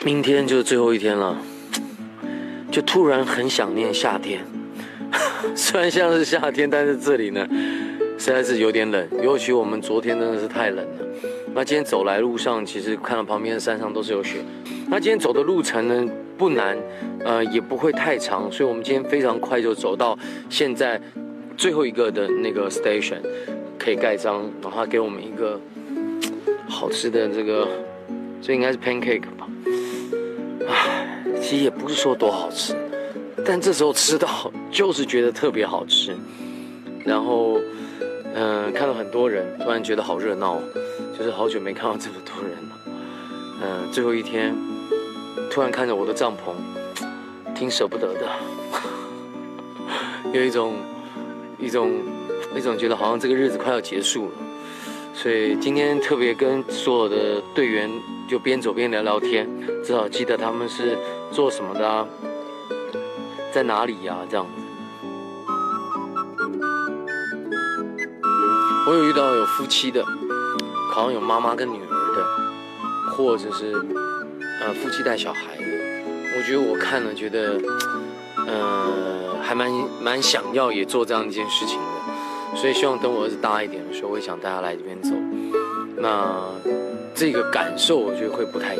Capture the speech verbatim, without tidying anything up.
明天就是最后一天了，就突然很想念夏天。虽然像是夏天，但是这里呢实在是有点冷，尤其我们昨天真的是太冷了。那今天走来路上，其实看到旁边的山上都是有雪。那今天走的路程呢不难，呃也不会太长，所以我们今天非常快就走到现在最后一个的那个 station， 可以盖章，然后他给我们一个好吃的这个，这应该是 pancake 吧？唉，其实也不是说多好吃，但这时候吃到就是觉得特别好吃。然后，嗯、呃，看到很多人，突然觉得好热闹，就是好久没看到这么多人了。嗯、呃，最后一天，突然看着我的帐篷，挺舍不得的，有一种一种一种觉得好像这个日子快要结束了。所以今天特别跟所有的队员就边走边聊聊天，至少记得他们是做什么的啊，在哪里呀、啊，这样子。我有遇到有夫妻的，好像有妈妈跟女儿的，或者是呃夫妻带小孩的。我觉得我看了觉得，呃还蛮蛮想要也做这样一件事情的。所以希望等我儿子大一点的时候，我也想带他来这边走。那这个感受我觉得会不太一样。